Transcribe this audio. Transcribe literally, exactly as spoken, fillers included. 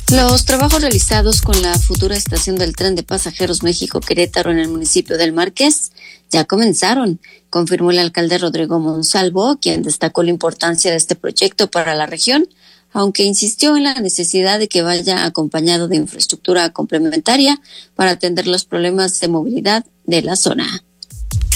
Los trabajos realizados con la futura estación del tren de pasajeros México-Querétaro en el municipio del Marqués ya comenzaron, confirmó el alcalde Rodrigo Monsalvo, quien destacó la importancia de este proyecto para la región, aunque insistió en la necesidad de que vaya acompañado de infraestructura complementaria para atender los problemas de movilidad de la zona.